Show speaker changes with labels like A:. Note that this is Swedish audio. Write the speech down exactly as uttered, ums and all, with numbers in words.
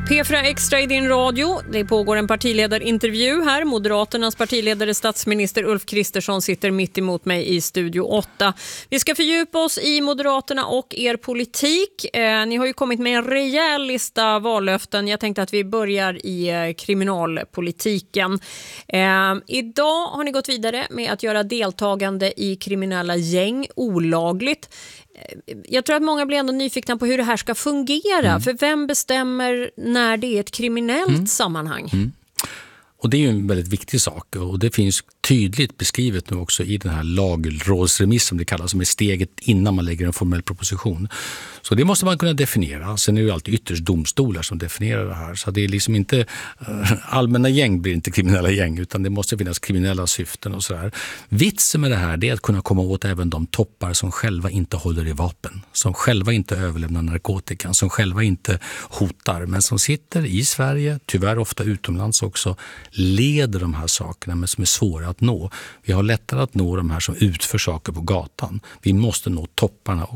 A: P fyra Extra i din radio. Det pågår en partiledarintervju här. Moderaternas partiledare statsminister Ulf Kristersson sitter mitt emot mig i studio åtta. Vi ska fördjupa oss i Moderaterna och er politik. Eh, ni har ju kommit med en rejäl lista vallöften. Jag tänkte att vi börjar i eh, kriminalpolitiken. Eh, idag har ni gått vidare med att göra deltagande i kriminella gäng olagligt. Jag tror att många blir ändå nyfikna på hur det här ska fungera. Mm. För vem bestämmer när det är ett kriminellt mm. sammanhang? Mm.
B: Och det är ju en väldigt viktig sak, och det finns tydligt beskrivet nu också i den här lagrådsremiss som det kallas, som är steget innan man lägger en formell proposition. Så det måste man kunna definiera. Sen är det ju alltid ytterst domstolar som definierar det här. Så det är liksom inte allmänna gäng blir inte kriminella gäng, utan det måste finnas kriminella syften och sådär. Vitsen med det här är att kunna komma åt även de toppar som själva inte håller i vapen, som själva inte överlämnar narkotikan, som själva inte hotar, men som sitter i Sverige, tyvärr ofta utomlands också, leder de här sakerna men som är svåra att nå. Vi har lättare att nå de här som utför saker på gatan. Vi måste nå topparna